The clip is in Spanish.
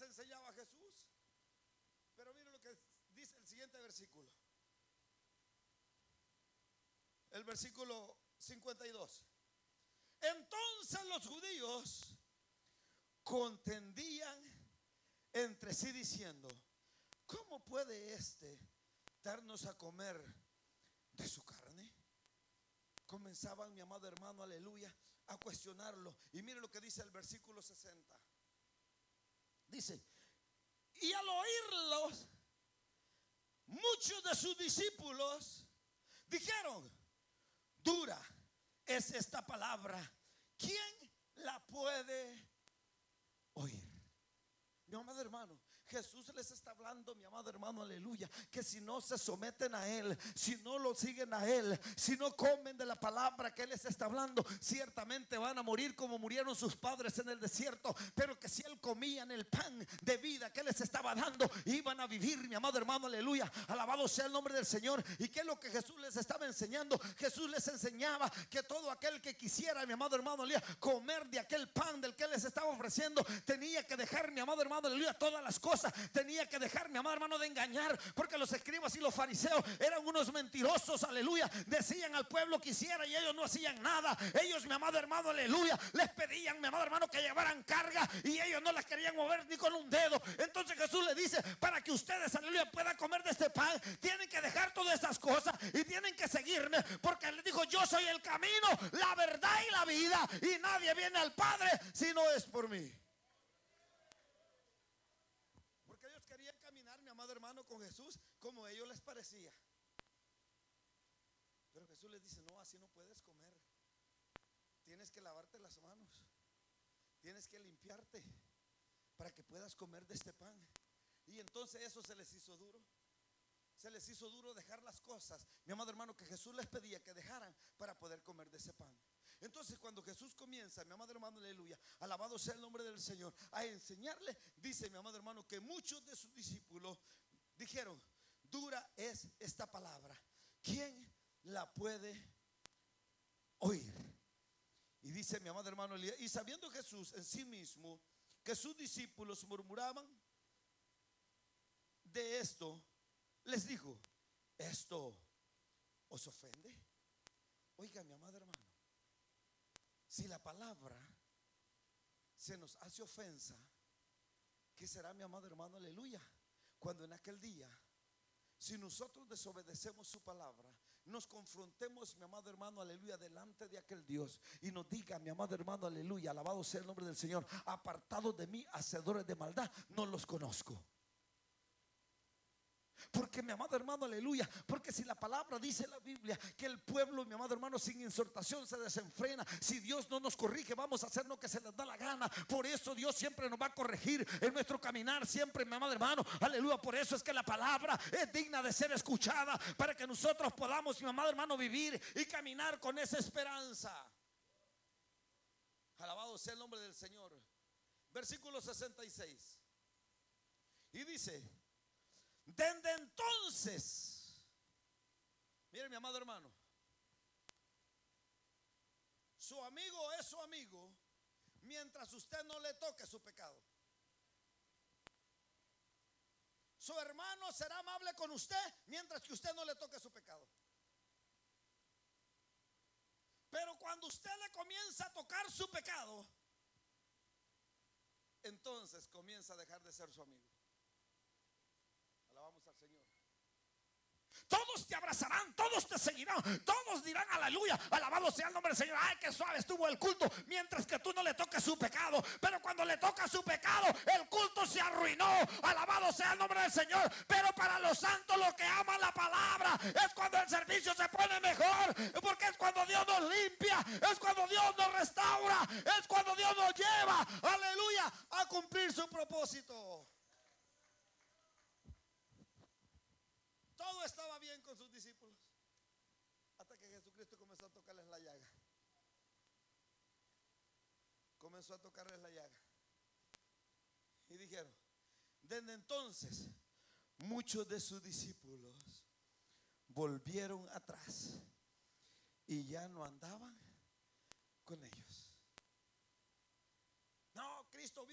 enseñaba Jesús. Pero mire lo que dice el siguiente versículo. El versículo 52. Entonces los judíos contendían entre sí diciendo: ¿cómo puede darnos a comer de su carne? Comenzaban, mi amado hermano, aleluya, a cuestionarlo. Y mire lo que dice el versículo 60. Dice: y al oírlos, muchos de sus discípulos dijeron: dura es esta palabra, ¿quién la puede oír? Mi amado hermano, Jesús les está hablando, mi amado hermano, aleluya, que si no se someten a Él, si no lo siguen a Él, si no comen de la palabra que Él les está hablando, ciertamente van a morir como murieron sus padres en el desierto. Pero que si Él comían el pan de vida que Él les estaba dando, iban a vivir, mi amado hermano, aleluya. Alabado sea el nombre del Señor. ¿Y qué es lo que Jesús les estaba enseñando? Jesús les enseñaba que todo aquel que quisiera, mi amado hermano, aleluya, comer de aquel pan del que Él les estaba ofreciendo, tenía que dejar, mi amado hermano, aleluya, todas las cosas. Tenía que dejar, mi amado hermano, de engañar, porque los escribas y los fariseos eran unos mentirosos, aleluya. Decían al pueblo que hiciera y ellos no hacían nada. Ellos, mi amado hermano, aleluya, les pedían, mi amado hermano, que llevaran carga y ellos no las querían mover ni con un dedo. Entonces Jesús le dice: para que ustedes, aleluya, puedan comer de este pan, tienen que dejar todas esas cosas y tienen que seguirme, porque Él dijo: yo soy el camino, la verdad y la vida, y nadie viene al Padre si no es por mí. Porque ellos querían caminar, mi amado hermano, con Jesús como a ellos les parecía. Pero Jesús les dice: no, así no puedes comer. Tienes que lavarte las manos, tienes que limpiarte para que puedas comer de este pan. Y entonces eso se les hizo duro. Se les hizo duro dejar las cosas, mi amado hermano, que Jesús les pedía que dejaran para poder comer de ese pan. Entonces cuando Jesús comienza, mi amado hermano, aleluya, alabado sea el nombre del Señor, a enseñarle, dice, mi amado hermano, que muchos de sus discípulos dijeron: dura es esta palabra, ¿quién la puede oír? Y dice, mi amado hermano, y sabiendo Jesús en sí mismo que sus discípulos murmuraban de esto, les dijo: ¿esto os ofende? Oiga, mi amado hermano, si la palabra se nos hace ofensa, ¿qué será, mi amado hermano, aleluya? Cuando en aquel día, si nosotros desobedecemos su palabra, nos confrontemos, mi amado hermano, aleluya, delante de aquel Dios y nos diga, mi amado hermano, aleluya, alabado sea el nombre del Señor: apartados de mí, hacedores de maldad, no los conozco. Porque, mi amado hermano, aleluya, porque si la palabra dice en la Biblia que el pueblo, mi amado hermano, sin exhortación se desenfrena, si Dios no nos corrige, vamos a hacer lo que se les da la gana. Por eso Dios siempre nos va a corregir en nuestro caminar, siempre, mi amado hermano, aleluya. Por eso es que la palabra es digna de ser escuchada, para que nosotros podamos, mi amado hermano, vivir y caminar con esa esperanza. Alabado sea el nombre del Señor. Versículo 66. Y dice: desde entonces, mire, mi amado hermano, su amigo es su amigo mientras usted no le toque su pecado. Su hermano será amable con usted mientras que usted no le toque su pecado. Pero cuando usted le comienza a tocar su pecado, entonces comienza a dejar de ser su amigo. Alabamos al Señor. Todos te abrazarán, todos te seguirán, todos dirán aleluya, alabado sea el nombre del Señor. Ay, qué suave estuvo el culto, mientras que tú no le toques su pecado. Pero cuando le tocas su pecado, el culto se arruinó. Alabado sea el nombre del Señor. Pero para los santos, los que aman la palabra, es cuando el servicio se pone mejor, porque es cuando Dios nos limpia, es cuando Dios nos restaura, es cuando Dios nos lleva, aleluya, a cumplir su propósito. Todo estaba bien con sus discípulos, hasta que Jesucristo comenzó a tocarles la llaga. Comenzó a tocarles la llaga. Y dijeron: desde entonces muchos de sus discípulos volvieron atrás y ya no andaban con ellos. No, Cristo